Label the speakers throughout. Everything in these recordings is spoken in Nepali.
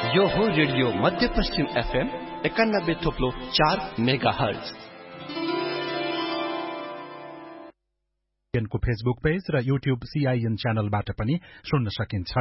Speaker 1: यो हो रेडियो मध्यपश्चिम FM 91.4 मेगाहर्ज।
Speaker 2: को फेसबुक पेज र युट्युब CIN च्यानलबाट पनि सुन्न सकिन्छ।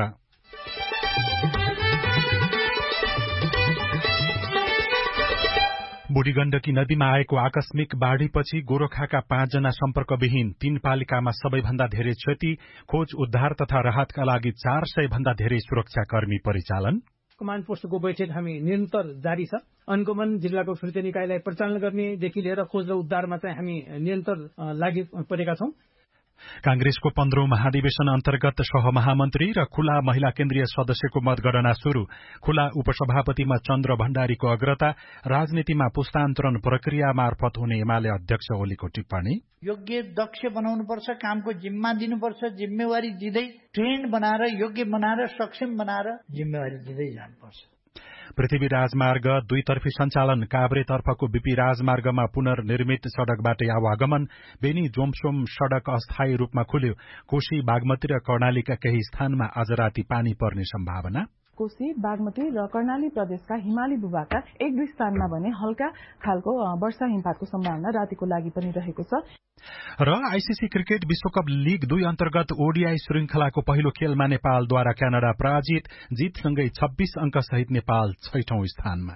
Speaker 2: बुढी गण्डकी नदीमा आएको आकस्मिक बाढ़ीपछि गोरखाका 5 जना सम्पर्कविहीन, 3 पालिकामा सबैभन्दा धेरै क्षति, खोज उद्धार तथा राहतका लागि 400 भन्दा धेरै सुरक्षाकर्मी परिचालन।
Speaker 3: कमाण्ड पोस्टको बैठक हामी निरन्तर जारी छ। अनुगमन जिल्लाको फिर्ती निकायलाई परिचालन गर्नेदेखि लिएर खोज र उद्धारमा चाहिँ हामी निरन्तर लागि परेका छौं।
Speaker 2: कांग्रेसको 15औं महाधिवेशन अन्तर्गत सहमहामन्त्री र खुला महिला केन्द्रीय सदस्यको मतगणना शुरू। खुला उपसभापतिमा चन्द्र भण्डारीको अग्रता। राजनीतिमा पुस्तान्तरण प्रक्रिया मार्फत हुने एमाले अध्यक्ष ओलीको टिप्पणी।
Speaker 4: योग्य दक्ष बनाउनुपर्छ, कामको जिम्मा दिनुपर्छ, जिम्मेवारी दिँदै ट्रेन्ड बनाएर, योग्य बनाएर, सक्षम बनाएर जिम्मेवारी दिँदै जानुपर्छ।
Speaker 2: पृथ्वी राजमार्ग 2 तर्फी सञ्चालन। काभ्रेतर्फको बीपी राजमार्गमा पुनर्निर्मित सड़कबाट आवागमन। बेनी जोमसोम सड़क अस्थायी रूपमा खुल्यो। कोशी, बागमती र कर्णालीका केही स्थानमा आज राति पानी पर्ने सम्भावना।
Speaker 5: कोशी, बागमती र कर्णाली प्रदेशका हिमाली भूभागका 1-2 स्थानमा भने हल्का खालको वर्षा हिमपातको सम्भावना रातिको लागि पनि रहेको छ।
Speaker 2: र आईसीसी क्रिकेट विश्वकप लीग 2 अन्तर्गत ओडीआई श्रृंखलाको पहिलो खेलमा नेपालद्वारा क्यानाडा पराजित। जितसँगै 26 अंक सहित नेपाल 6औं स्थानमा।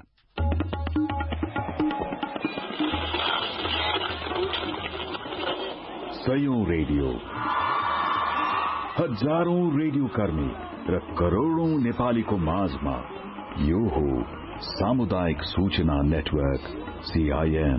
Speaker 6: सयौं रेडियो, हजारौं रेडियो कर्मी र करोड़ौं नेपालीको माझमा यो हो सामुदायिक सूचना नेटवर्क CIN।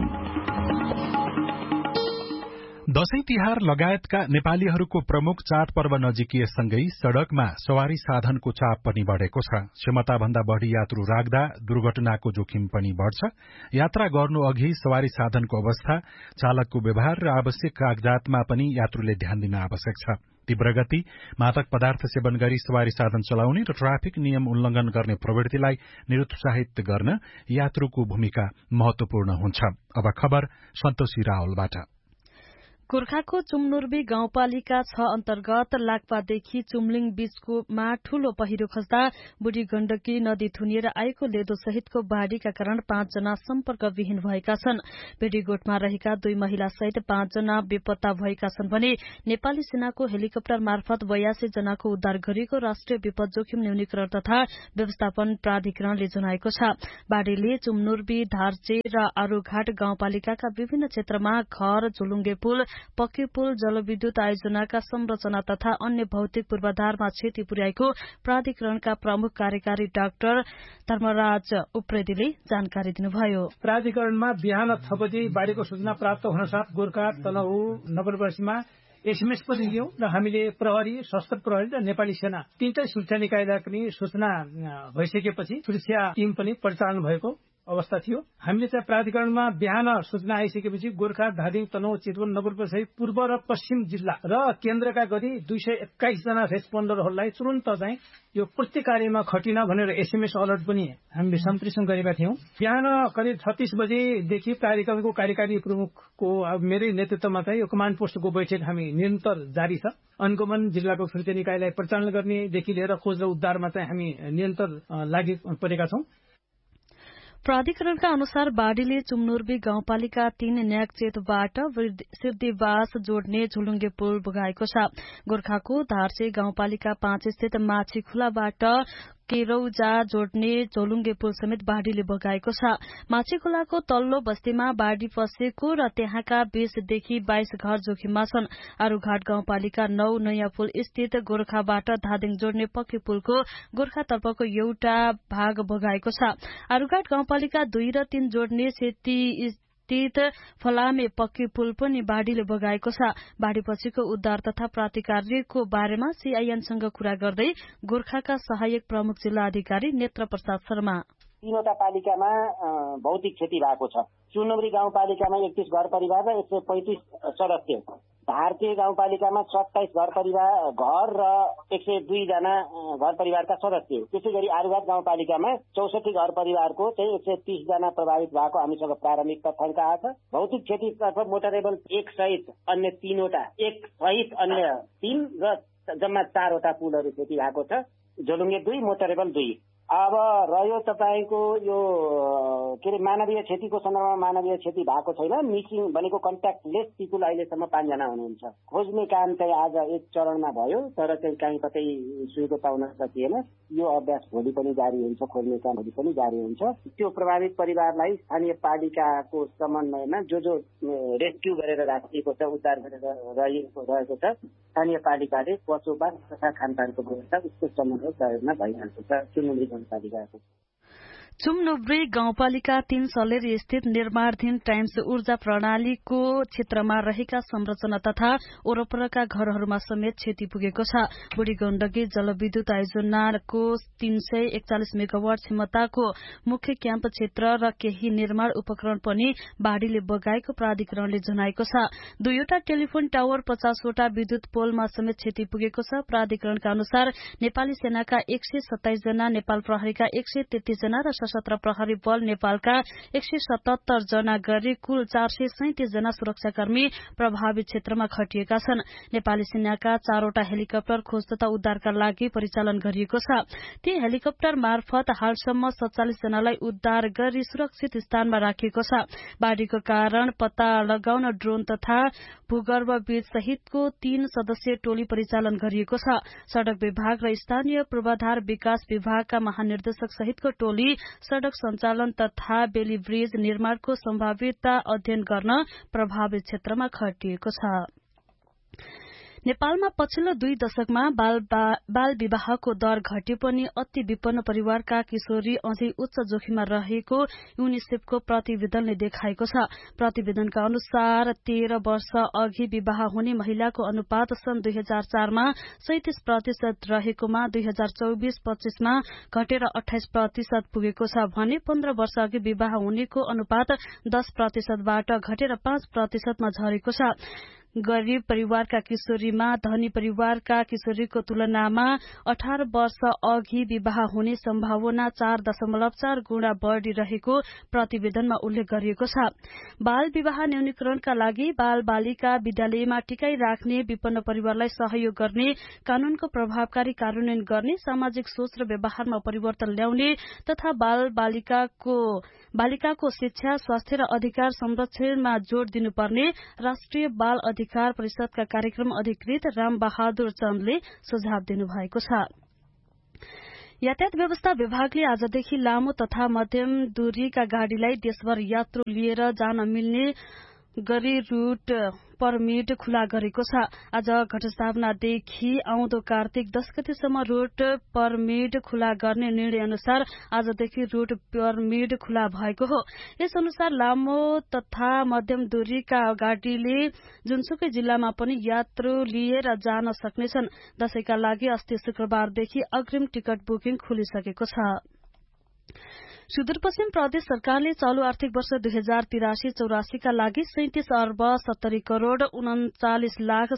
Speaker 2: दशैं तिहार लगायतका नेपालीहरूको प्रमुख चाडपर्व नजिकिएसँगै सड़कमा सवारी साधनको चाप पनि बढ़ेको छ। क्षमताभन्दा बढ़ी यात्रु राख्दा दुर्घटनाको जोखिम पनि बढ़छ। यात्रा गर्नु अघि सवारी साधनको अवस्था, चालकको व्यवहार र आवश्यक कागजातमा पनि यात्रुले ध्यान दिन आवश्यक छ। तीव्र गति, मादक पदार्थ सेवन गरी सवारी साधन चलाउने र ट्राफिक नियम उल्लंघन गर्ने प्रवृत्तिलाई निरुत्साहित गर्न यात्रुको भूमिका महत्वपूर्ण हुन्छ। अब खबर सन्तोषी रावलबाट।
Speaker 7: गोर्खाको चुमनुर्बी गाउँपालिका 6 अन्तर्गत लाक्पादेखि चुमलिङ बीचकोमा ठूलो पहिरो खस्दा बुढी गण्डकी नदी थुनिएर आएको लेदो सहितको बाढ़ीका कारण 5 जना सम्पर्कविहीन भएका छन्। भेडीगोठमा रहेका 2 महिला सहित 5 जना बेपत्ता भएका छन् भने नेपाली सेनाको हेलिकप्टर मार्फत 82 जनाको उद्धार गरिएको राष्ट्रिय विपद जोखिम न्यूनीकरण तथा व्यवस्थापन प्राधिकरणले जनाएको छ। बाढ़ीले चुमनुर्बी, धार्चे र आरूघाट गाउँपालिकाका विभिन्न क्षेत्रमा घर, झुलुङ्गे पुल, पक्की पुल, जलविद्युत आयोजनाका संरचना तथा अन्य भौतिक पूर्वाधारमा क्षति पुर्याएको प्राधिकरणका प्रमुख कार्यकारी डाक्टर धर्मराज उप्रेतीले जानकारी दिनुभयो।
Speaker 3: प्राधिकरणमा बिहान 6 बजे बाढ़ीको सूचना प्राप्त हुनसाथ गोर्खा, तनहु, नवलपरासीमा SMS पनि दियौं र हामीले प्रहरी, सशस्त्र प्रहरी र नेपाली सेना तीनटै सुरक्षा निकायलाई पनि सूचना भइसकेपछि सुरक्षा टिम पनि परिचालन भएको अवस्था थियो। हामीले चाहिँ प्राधिकरणमा बिहान सूचना आइसकेपछि गोर्खा, धादिङ, तनहुँ, चितवन, नवलपरासी, पूर्व र पश्चिम जिल्ला र केन्द्रका गरी 221 जना रेस्पोन्डरहरूलाई तुरन्त चाहिँ यो प्रत्येक कार्यमा खटिन भनेर SMS अलर्ट पनि हामीले सम्प्रेषण गरेका थियौं। बिहान करिब 36 बजेदेखि प्राधिकरणको कार्यकारी प्रमुखको मेरै नेतृत्वमा चाहिँ यो कमाण्ड पोस्टको बैठक हामी निरन्तर जारी छ। अनुगमन जिल्लाको फिर्ती निकायलाई परिचालन गर्नेदेखि लिएर खोज र उद्धारमा चाहिँ हामी निरन्तर लागि परेका छौं।
Speaker 7: प्राधिकरणका अनुसार बाढ़ीले चुमनुर्बी गाउँपालिका 3 न्याकचेतबाट सिद्धिवास जोड्ने झुलुङ्गे पुल बगाएको छ। गोर्खाको धार्से गाउँपालिका 5 स्थित माछी खुलाबाट केरौजा जोड्ने झोलुङ्गे पुल समेत बाढ़ीले बगाएको छ। माछी खोलाको तल्लो बस्तीमा बाढ़ी पसेको र त्यहाँका 20 देखि 22 घर जोखिममा छन्। आरूघाट गाउँपालिका 9 नयाँ पुल स्थित गोर्खाबाट धादिङ जोड्ने पक्की पुलको गोर्खातर्फको एउटा भाग बगाएको छ। आरूघाट गाउँपालिका 2 र 3 जोड्ने सेती स्थित फलामे पक्की पुल पनि बाढ़ीले बगाएको छ। बाढ़ीपछिको उद्धार तथा प्रतिकारको बारेमा CINसँग कुरा गर्दै गोर्खाका सहायक प्रमुख जिल्ला अधिकारी नेत्र प्रसाद शर्मा,
Speaker 8: तीनवटा पालिकामा भौतिक क्षति भएको छ। चुमनुर्बी गाउँपालिकामा 31 घर परिवार र 135 सदस्य, धार्चे गाउँपालिकामा 27 घर र 102 जना घर परिवारका सदस्य, त्यसै गरी आरूघाट गाउँपालिकामा 64 घर परिवारको चाहिँ 130 जना प्रभावित भएको हामीसँग प्रारम्भिक तथ्याङ्क आएको छ। भौतिक क्षतितर्फ मोटरेबल 1 सहित अन्य 3वटा, 1 सहित अन्य 3 र जम्मा 4वटा पुलहरू क्षति भएको छ। झोलुङ्गे 2, मोटरेबल 2 अब रह्यो तपाईँको यो के अरे मानवीय क्षतिको सन्दर्भमा मानवीय क्षति भएको छैन। मिसिङ भनेको कन्ट्याक्टलेस पिपुल अहिलेसम्म 5 जना हुनुहुन्छ। खोज्ने काम चाहिँ आज एक चरणमा भयो, तर चाहिँ कहीँ कतै सुइको पाउन सकिएन। यो अभ्यास भोलि पनि जारी हुन्छ, खोज्ने काम भोलि पनि जारी हुन्छ। त्यो प्रभावित परिवारलाई स्थानीय पालिकाको समन्वयमा जो रेस्क्यु गरेर राखिएको छ, उद्धार गरेर रहेको छ, स्थानीय पालिकाले बसोबास तथा खानपानको व्यवस्था उसको समन्वय सहयोगमा भइरहेको छ।
Speaker 7: चुमनुब्री गाउँपालिका 3 सलेरी स्थित निर्माणाधीन टाइम्स ऊर्जा प्रणालीको क्षेत्रमा रहेका संरचना तथा वरपरका घरहरूमा समेत क्षति पुगेको छ। बुढी गण्डकी जलविद्युत आयोजनाको 341 मेगावाट क्षमताको मुख्य क्याम्प क्षेत्र र केही निर्माण उपकरण पनि बाढ़ीले बगाएको प्राधिकरणले जनाएको छ। 2वटा टेलिफोन टावर, 50 वटा विद्युत पोलमा समेत क्षति पुगेको छ। प्राधिकरणका अनुसार नेपाली सेनाका 127 जना, नेपाल प्रहरीका 133 जना र सशस्त्र प्रहरी बल नेपालका 177 जना गरी कुल 437 जना सुरक्षाकर्मी प्रभावित क्षेत्रमा खटिएका छन्। नेपाली सेनाका 4वटा हेलिकप्टर खोज तथा उद्धारका लागि परिचालन गरिएको छ। ती हेलिकप्टर मार्फत हालसम्म 47 जनालाई उद्धार गरी सुरक्षित स्थानमा राखिएको छ। बाढ़ीको कारण पत्ता लगाउन ड्रोन तथा भूगर्भविद सहितको 3 सदस्यीय टोली परिचालन गरिएको छ। सड़क विभाग र स्थानीय पूर्वाधार विकास विभागका महानिर्देशक सहितको टोली सड़क सञ्चालन तथा बेली ब्रिज निर्माणको सम्भाव्यता अध्ययन गर्न प्रभावित क्षेत्रमा खटिएको छ। नेपालमा पछिल्लो 2 दशकमा बाल विवाहको दर घटे पनि अति विपन्न परिवारका किशोरी अझै उच्च जोखिममा रहेको युनिसेफको प्रतिवेदनले देखाएको छ। प्रतिवेदनका अनुसार 13 वर्ष अघि विवाह हुने महिलाको अनुपात सन् 2004 मा 37% रहेकोमा 2024-25 मा घटेर 28% पुगेको छ भने 15 वर्ष अघि विवाह हुनेको अनुपात 10% बाट घटेर 5% मा झरेको छ। गरीब परिवारका किशोरीमा धनी परिवारका किशोरीको तुलनामा 18 वर्ष अघि विवाह हुने सम्भावना 4.4 गुणा बढ़ी रहेको प्रतिवेदनमा उल्लेख गरिएको छ। बाल विवाह न्यूनीकरणका लागि बाल बालिका विद्यालयमा टिकाइ राख्ने, विपन्न परिवारलाई सहयोग गर्ने, कानूनको प्रभावकारी कार्यान्वयन गर्ने, सामाजिक सोच र व्यवहारमा परिवर्तन ल्याउने तथा बालिकाको शिक्षा, स्वास्थ्य र अधिकार संरक्षणमा जोड़ दिनुपर्ने राष्ट्रिय बाल अधिकार परिषदका कार्यक्रम अधिकृत राम बहादुर चन्दले सुझाव दिनुभएको छ। यातायात व्यवस्था विभागले आजदेखि लामो तथा मध्यम दूरीका गाड़ीलाई देशभर यात्रु लिएर जान मिल्ने गरी रूट परमिट खुला गरेको छ। आज घटस्थापनादेखि आउँदो कार्तिक 10 गतेसम्म रूट परमिट खुला गर्ने निर्णय अनुसार आजदेखि रूट परमिट खुला भएको हो। यस अनुसार लामो तथा मध्यम दूरीका गाड़ीले जुनसुकै जिल्लामा पनि यात्रु लिएर जान सक्नेछन्। दशैंका लागि अस्ति शुक्रबारदेखि अग्रिम टिकट बुकिङ खुलिसकेको छ। सुदूरपश्चिम प्रदेश सरकारले चालू आर्थिक वर्ष 2083-84 का लागि 37 अर्ब 70 करोड़ 39 लाख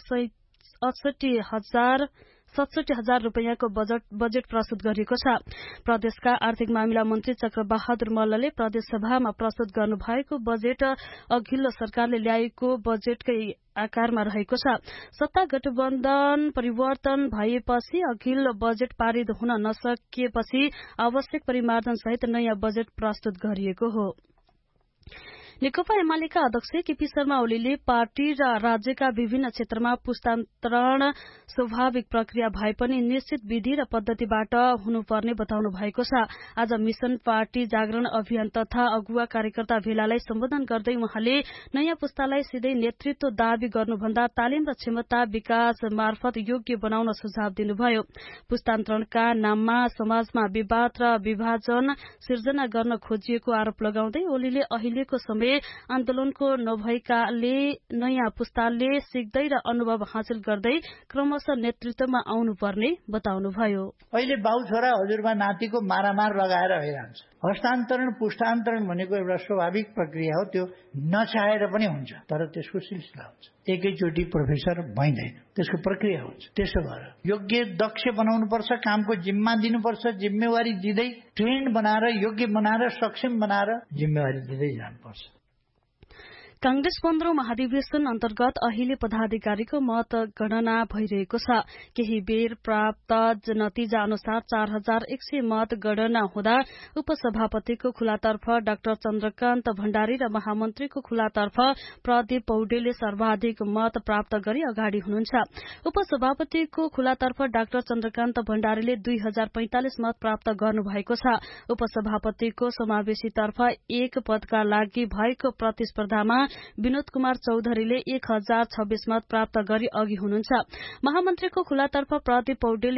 Speaker 7: 67 हजार रूपियाँको बजेट प्रस्तुत गरिएको छ। प्रदेशका आर्थिक मामिला मन्त्री चक्र बहादुर मल्लले प्रदेश सभामा प्रस्तुत गर्नुभएको बजेट अघिल्लो सरकारले ल्याएको बजेटकै आकारमा रहेको छ। सत्ता गठबन्धन परिवर्तन भएपछि अघिल्लो बजेट पारित हुन नसकेपछि आवश्यक परिमार्जन सहित नयाँ बजेट प्रस्तुत गरिएको हो। नेकपा एमालेका अध्यक्ष केपी शर्मा ओलीले पार्टी र राज्यका विभिन्न क्षेत्रमा पुस्तान्तरण स्वाभाविक प्रक्रिया भए पनि निश्चित विधि र पद्धतिबाट हुनुपर्ने बताउनु भएको छ। आज मिशन पार्टी जागरण अभियान तथा अगुवा कार्यकर्ता भेलालाई सम्बोधन गर्दै उहाँले नयाँ पुस्तालाई सिधै नेतृत्व दावी गर्नुभन्दा तालिम र क्षमता विकास मार्फत योग्य बनाउन सुझाव दिनुभयो। पुस्तान्तरणका नाममा समाजमा विवाद र विभाजन सिर्जना गर्न खोजिएको आरोप लगाउँदै ओलीले अहिलेको समय आन्दोलनको नभएकाले नयाँ पुस्ताले सिक्दै र अनुभव हासिल गर्दै क्रमशः नेतृत्वमा आउनुपर्ने बताउनुभयो।
Speaker 4: अहिले बाउ छोरा हजुरबा नातिको मारामार लगाएर भइरहन्छ। हस्तान्तरण पुस्तान्तरण भनेको एउटा स्वाभाविक प्रक्रिया हो। त्यो नचाहेर पनि हुन्छ, तर त्यसको सिलसिला हुन्छ। एकैचोटि प्रोफेसर भइँदैन, त्यसको प्रक्रिया हुन्छ। त्यसो भएर योग्य दक्ष बनाउनु पर्छ, कामको जिम्मा दिनुपर्छ, जिम्मेवारी दिँदै ट्रेन्ड बनाएर योग्य बनाएर सक्षम बनाएर जिम्मेवारी दिँदै जानुपर्छ।
Speaker 7: कांग्रेस 15औं महाधिवेशन अन्तर्गत अहिले पदाधिकारीको मतगणना भइरहेको छ। केही बेर प्राप्त नतिजा अनुसार 4100 मत गणना हुँदा उपसभापतिको खुलातर्फ डाक्टर चन्द्रकान्त भण्डारी र महामन्त्रीको खुलातर्फ प्रदीप पौडेलले सर्वाधिक मत प्राप्त गरी अगाडि हुनुहुन्छ। उपसभापतिको खुलातर्फ डाक्टर चन्द्रकान्त भण्डारीले 2045 मत प्राप्त गर्नुभएको छ। उपसभापतिको समावेशीतर्फ एक पदका लागि भएको प्रतिस्पर्धामा विनोद कुमार चौधरीले 1026 मत प्राप्त गरी अघि हुनुहुन्छ। महामन्त्रीको खुलातर्फ प्रदीप पौडेलले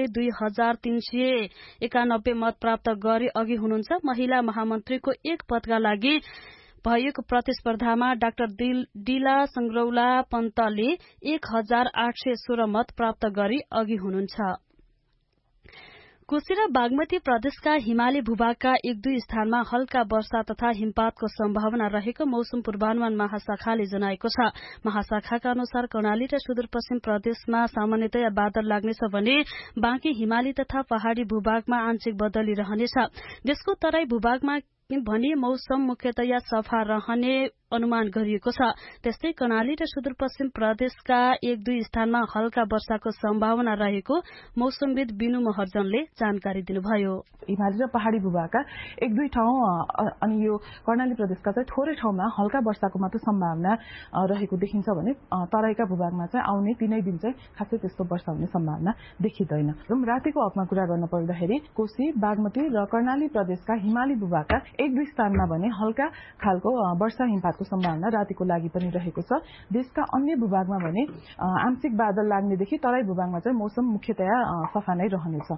Speaker 7: 2391 मत प्राप्त गरी अघि हुनुहुन्छ। महिला महामन्त्रीको एक पदका लागि भएको प्रतिस्पर्धामा डाक्टर डिला संग्रौला पन्तले 1816 मत प्राप्त गरी अघि हुनुहुन्छ। कोशी र बागमती प्रदेशका हिमाली भूभागका 1-2 स्थानमा हल्का वर्षा तथा हिमपातको सम्भावना रहेको मौसम पूर्वानुमान महाशाखाले जनाएको छ। महाशाखाका अनुसार कर्णाली र सुदूरपश्चिम प्रदेशमा सामान्यतया बादल लाग्नेछ भने बाँकी हिमाली तथा पहाड़ी भूभागमा आंशिक बदली रहनेछ। देशको तराई भूभागमा भने मौसम मुख्यतया सफा रहने अनुमान गरिएको छ। त्यस्तै कर्णाली र सुदूरपश्चिम प्रदेशका 1-2 स्थानमा हल्का वर्षाको सम्भावना रहेको मौसमविद बिनु महर्जनले जानकारी दिनुभयो।
Speaker 5: हिमाली र पहाड़ी भूभागका 1-2 ठाउँ अनि यो कर्णाली प्रदेशका चाहिँ थोरै ठाउँमा हल्का वर्षाको मात्र सम्भावना रहेको देखिन्छ भने तराईका भूभागमा चाहिँ आउने 3 दिन चाहिँ खासै त्यस्तो वर्षा हुने सम्भावना देखिँदैन। रातिको हकमा कुरा गर्न पर्दाखेरि कोशी, बागमती र कर्णाली प्रदेशका हिमाली भूभागका 1-2 स्थानमा भने हल्का खालको वर्षा हिमपातको सम्भावना रातिको लागि पनि रहेको छ। देशका अन्य भूभागमा भने आंशिक बादल लाग्नेदेखि तराई भूभागमा चाहिँ मौसम मुख्यतया सफा नै रहनेछ।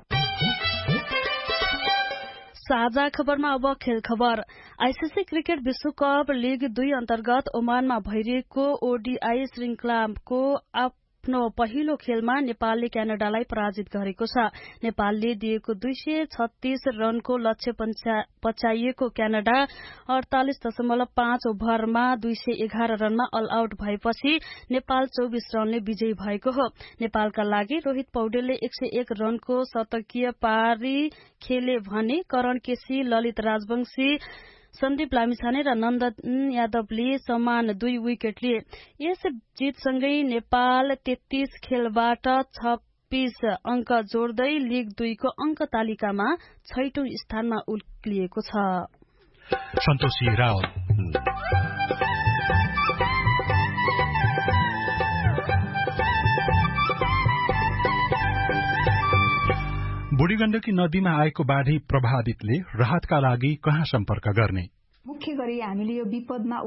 Speaker 7: साझा खबरमा अब खेल खबर। आईसीसी क्रिकेट विश्वकप लीग 2 अन्तर्गत ओमानमा भइरहेको ओडीआई श्रृंखलाको आफ्नो पहिलो खेलमा नेपालले क्यानाडालाई पराजित गरेको छ। नेपालले दिएको 236 रनको लक्ष्य पछ्याइएको क्यानाडा 48.5 ओभरमा 211 रनमा अल आउट भएपछि नेपाल 24 रनले विजयी भएको हो। नेपालका लागि रोहित पौडेलले 101 रनको शतकीय पारी खेले भने करण केसी, ललित राजवंशी, सन्दीप लामिछाने र नन्दन यादवले समान 2 विकेट लिए। यस जितसँगै नेपाल 33 खेलबाट 26 अंक जोड्दै लीग 2 को अंक तालिकामा 6औं स्थानमा उक्लिएको छ।
Speaker 2: सन्तोषी रावल बुढी गण्डकी नदीमा आएको बाढ़ी प्रभावितले राहतका लागि कहाँ सम्पर्क गर्ने?
Speaker 9: मुख्य गरी हामीले यो विपदमा